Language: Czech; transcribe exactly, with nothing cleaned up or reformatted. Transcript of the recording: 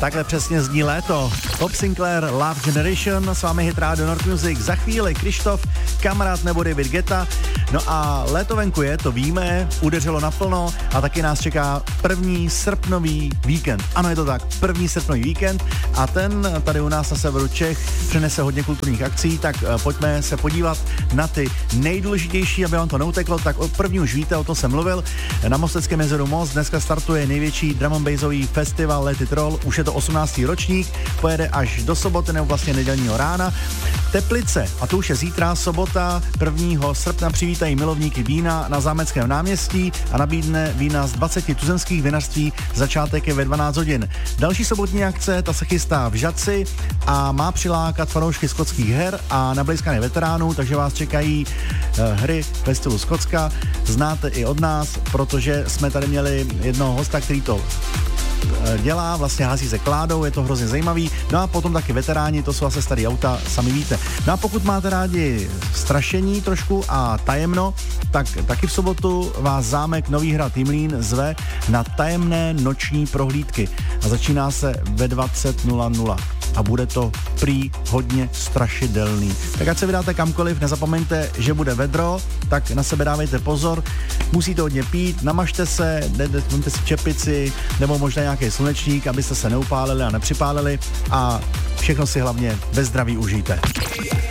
Takhle přesně zní léto. Bob Sinclair, Love Generation, s vámi hit rádio Nord Music. Za chvíli Krištof, Kamarád nebo David Guetta. No a léto venku je, to víme, udeřilo naplno a taky nás čeká první srpnový víkend. Ano, je to tak, první srpnový víkend a ten tady u nás na severu Čech přinese hodně kulturních akcí, tak pojďme se podívat na ty nejdůležitější, aby vám to neuteklo, tak od první už víte, o tom jsem mluvil. Na Mosteckém jezeru Most dneska startuje největší drum and bassový festival Let It Roll, už je to osmnáctý ročník, pojede až do soboty nebo vlastně nedělního rána. Teplice, a to už je zítra, sobota, prvního srpna přivítají milovníky vína na Zámeckém náměstí a nabídne vína z dvaceti tuzemských vinařství, začátek je ve dvanáct hodin. Další sobotní akce, ta se chystá v Žadci a má přilákat fanoušky skotských her a nablejskané veteránů, takže vás čekají uh, hry Festivalu Skotska. Znáte i od nás, protože jsme tady měli jednoho hosta, který to dělá, vlastně hází se kládou, je to hrozně zajímavý. No a potom taky veteráni, to jsou asi starý auta, sami víte. No a pokud máte rádi strašení trošku a tajemno, tak taky v sobotu vás zámek Nový Hrad Jimlín zve na tajemné noční prohlídky a začíná se ve dvacet nula nula. A bude to prý hodně strašidelný. Tak ať se vydáte kamkoliv, nezapomeňte, že bude vedro, tak na sebe dávejte pozor, musíte hodně pít, namažte se, dejte si čepici, nebo možná nějaký slunečník, abyste se neupálili a nepřipálili a všechno si hlavně ve zdraví užijte.